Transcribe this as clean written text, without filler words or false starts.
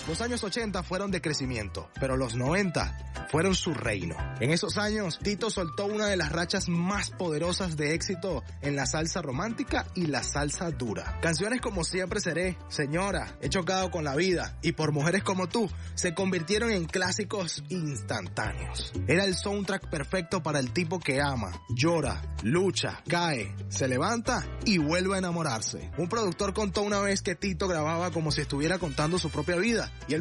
Los años 80 fueron de crecimiento, pero los 90 fueron su reino. En esos años, Tito soltó una de las rachas más poderosas de éxito en la salsa romántica y la salsa dura. Canciones como Siempre Seré, Señora, He Chocado con la Vida y Por Mujeres Como Tú se convirtieron en clásicos instantáneos. Era el soundtrack perfecto para el tipo que ama, llora, lucha, cae, se levanta y vuelve a enamorarse. Un productor contó una vez que Tito grababa como si estuviera contando su propia vida